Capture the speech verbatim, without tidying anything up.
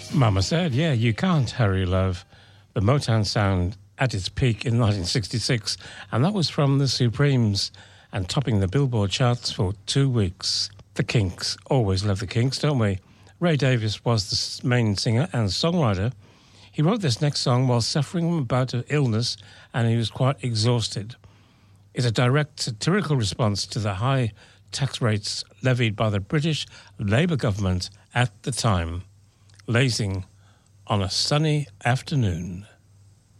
Mama said, yeah, you can't hurry love. The Motown sound at its peak in nineteen sixty-six, and that was from the Supremes and topping the Billboard charts for two weeks. The Kinks. Always love the Kinks, don't we? Ray Davies was the main singer and songwriter. He wrote this next song while suffering from a bout of illness, and he was quite exhausted. It's a direct satirical response to the high tax rates levied by the British Labour government at the time. Lazing on a sunny afternoon.